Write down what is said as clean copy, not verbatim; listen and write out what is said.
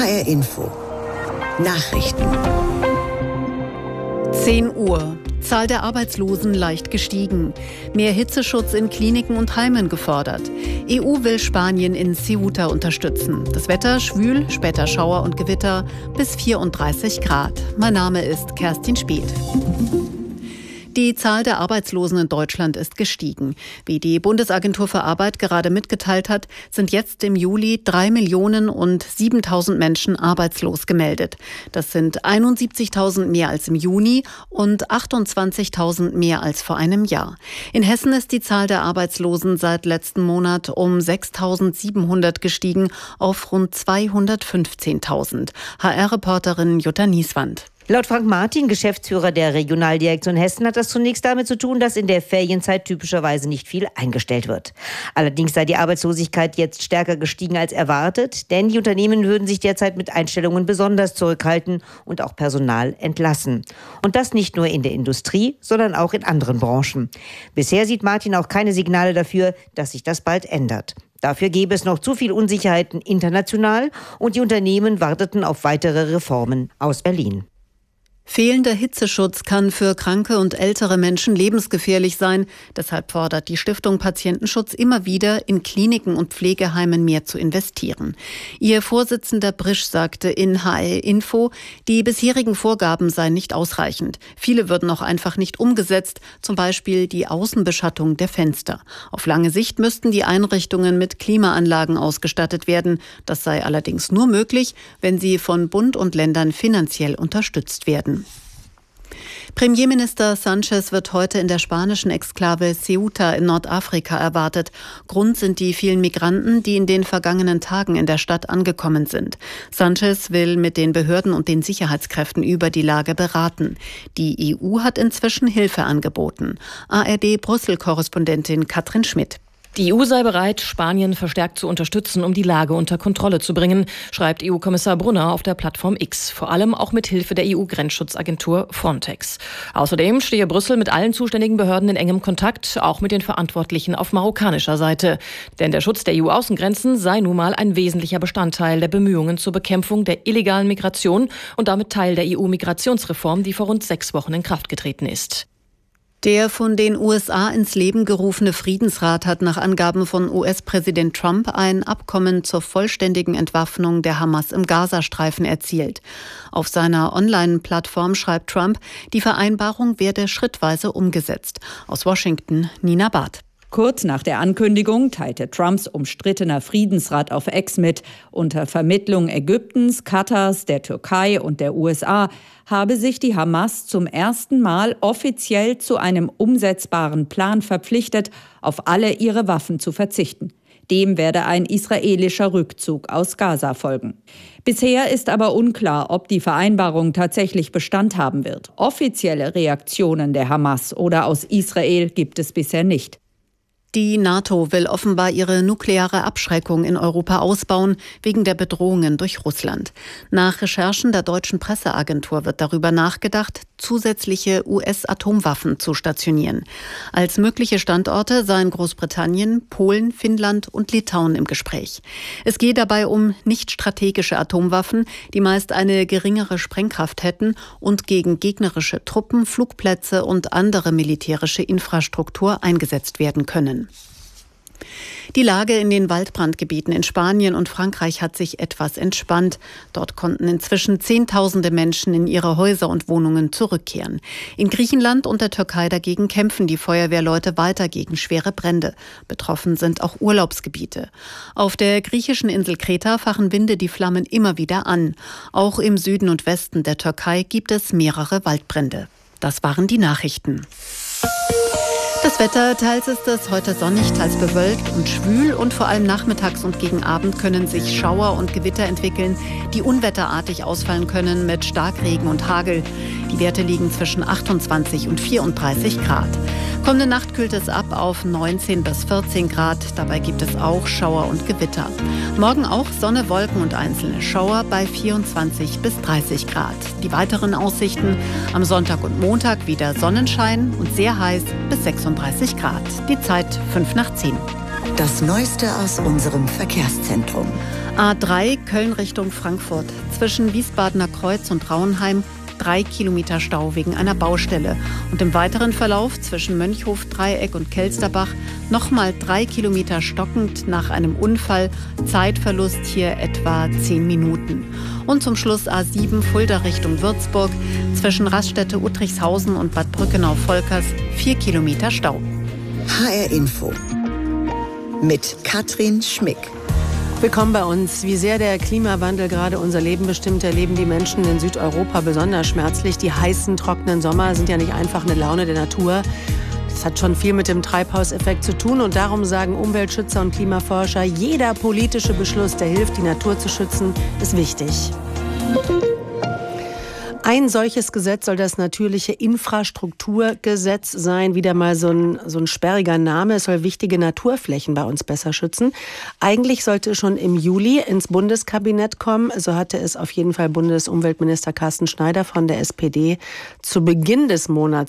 HR Info. Nachrichten. 10 Uhr. Zahl der Arbeitslosen leicht gestiegen. Mehr Hitzeschutz in Kliniken und Heimen gefordert. EU will Spanien in Ceuta unterstützen. Das Wetter schwül, später Schauer und Gewitter bis 34 Grad. Mein Name ist Kerstin Speth. Die Zahl der Arbeitslosen in Deutschland ist gestiegen. Wie die Bundesagentur für Arbeit gerade mitgeteilt hat, sind jetzt im Juli 3.007.000 Menschen arbeitslos gemeldet. Das sind 71.000 mehr als im Juni und 28.000 mehr als vor einem Jahr. In Hessen ist die Zahl der Arbeitslosen seit letzten Monat um 6.700 gestiegen auf rund 215.000. HR-Reporterin Jutta Nieswand. Laut Frank Martin, Geschäftsführer der Regionaldirektion Hessen, hat das zunächst damit zu tun, dass in der Ferienzeit typischerweise nicht viel eingestellt wird. Allerdings sei die Arbeitslosigkeit jetzt stärker gestiegen als erwartet, denn die Unternehmen würden sich derzeit mit Einstellungen besonders zurückhalten und auch Personal entlassen. Und das nicht nur in der Industrie, sondern auch in anderen Branchen. Bisher sieht Martin auch keine Signale dafür, dass sich das bald ändert. Dafür gäbe es noch zu viel Unsicherheiten international und die Unternehmen warteten auf weitere Reformen aus Berlin. Fehlender Hitzeschutz kann für kranke und ältere Menschen lebensgefährlich sein. Deshalb fordert die Stiftung Patientenschutz immer wieder, in Kliniken und Pflegeheimen mehr zu investieren. Ihr Vorsitzender Brisch sagte in HR Info, die bisherigen Vorgaben seien nicht ausreichend. Viele würden auch einfach nicht umgesetzt, zum Beispiel die Außenbeschattung der Fenster. Auf lange Sicht müssten die Einrichtungen mit Klimaanlagen ausgestattet werden. Das sei allerdings nur möglich, wenn sie von Bund und Ländern finanziell unterstützt werden. Premierminister Sánchez wird heute in der spanischen Exklave Ceuta in Nordafrika erwartet. Grund sind die vielen Migranten, die in den vergangenen Tagen in der Stadt angekommen sind. Sánchez will mit den Behörden und den Sicherheitskräften über die Lage beraten. Die EU hat inzwischen Hilfe angeboten. ARD-Brüssel-Korrespondentin Katrin Schmidt. Die EU sei bereit, Spanien verstärkt zu unterstützen, um die Lage unter Kontrolle zu bringen, schreibt EU-Kommissar Brunner auf der Plattform X, vor allem auch mit Hilfe der EU-Grenzschutzagentur Frontex. Außerdem stehe Brüssel mit allen zuständigen Behörden in engem Kontakt, auch mit den Verantwortlichen auf marokkanischer Seite. Denn der Schutz der EU-Außengrenzen sei nun mal ein wesentlicher Bestandteil der Bemühungen zur Bekämpfung der illegalen Migration und damit Teil der EU-Migrationsreform, die vor rund 6 Wochen in Kraft getreten ist. Der von den USA ins Leben gerufene Friedensrat hat nach Angaben von US-Präsident Trump ein Abkommen zur vollständigen Entwaffnung der Hamas im Gazastreifen erzielt. Auf seiner Online-Plattform schreibt Trump, die Vereinbarung werde schrittweise umgesetzt. Aus Washington, Nina Barth. Kurz nach der Ankündigung teilte Trumps umstrittener Friedensrat auf X mit, unter Vermittlung Ägyptens, Katars, der Türkei und der USA habe sich die Hamas zum ersten Mal offiziell zu einem umsetzbaren Plan verpflichtet, auf alle ihre Waffen zu verzichten. Dem werde ein israelischer Rückzug aus Gaza folgen. Bisher ist aber unklar, ob die Vereinbarung tatsächlich Bestand haben wird. Offizielle Reaktionen der Hamas oder aus Israel gibt es bisher nicht. Die NATO will offenbar ihre nukleare Abschreckung in Europa ausbauen, wegen der Bedrohungen durch Russland. Nach Recherchen der deutschen Presseagentur wird darüber nachgedacht, zusätzliche US-Atomwaffen zu stationieren. Als mögliche Standorte seien Großbritannien, Polen, Finnland und Litauen im Gespräch. Es gehe dabei um nicht strategische Atomwaffen, die meist eine geringere Sprengkraft hätten und gegen gegnerische Truppen, Flugplätze und andere militärische Infrastruktur eingesetzt werden können. Die Lage in den Waldbrandgebieten in Spanien und Frankreich hat sich etwas entspannt. Dort konnten inzwischen Zehntausende Menschen in ihre Häuser und Wohnungen zurückkehren. In Griechenland und der Türkei dagegen kämpfen die Feuerwehrleute weiter gegen schwere Brände. Betroffen sind auch Urlaubsgebiete. Auf der griechischen Insel Kreta fachen Winde die Flammen immer wieder an. Auch im Süden und Westen der Türkei gibt es mehrere Waldbrände. Das waren die Nachrichten. Das Wetter, teils ist es heute sonnig, teils bewölkt und schwül und vor allem nachmittags und gegen Abend können sich Schauer und Gewitter entwickeln, die unwetterartig ausfallen können mit Starkregen und Hagel. Die Werte liegen zwischen 28 und 34 Grad. Kommende Nacht kühlt es ab auf 19 bis 14 Grad. Dabei gibt es auch Schauer und Gewitter. Morgen auch Sonne, Wolken und einzelne Schauer bei 24 bis 30 Grad. Die weiteren Aussichten: am Sonntag und Montag wieder Sonnenschein und sehr heiß bis 36 Grad. Die Zeit 5 nach 10. Das Neueste aus unserem Verkehrszentrum. A3 Köln Richtung Frankfurt. Zwischen Wiesbadener Kreuz und Rauenheim 3 Kilometer Stau wegen einer Baustelle. Und im weiteren Verlauf zwischen Mönchhof-Dreieck und Kelsterbach nochmal 3 Kilometer stockend nach einem Unfall. Zeitverlust hier etwa 10 Minuten. Und zum Schluss A7 Fulda Richtung Würzburg. Zwischen Raststätte Uttrichshausen und Bad Brückenau-Volkers 4 Kilometer Stau. HR Info mit Katrin Schmick. Willkommen bei uns. Wie sehr der Klimawandel gerade unser Leben bestimmt, erleben die Menschen in Südeuropa besonders schmerzlich. Die heißen, trockenen Sommer sind ja nicht einfach eine Laune der Natur. Das hat schon viel mit dem Treibhauseffekt zu tun. Und darum sagen Umweltschützer und Klimaforscher, jeder politische Beschluss, der hilft, die Natur zu schützen, ist wichtig. Ein solches Gesetz soll das natürliche Infrastrukturgesetz sein. Wieder mal so ein sperriger Name. Es soll wichtige Naturflächen bei uns besser schützen. Eigentlich sollte es schon im Juli ins Bundeskabinett kommen. So hatte es auf jeden Fall Bundesumweltminister Carsten Schneider von der SPD zu Beginn des Monats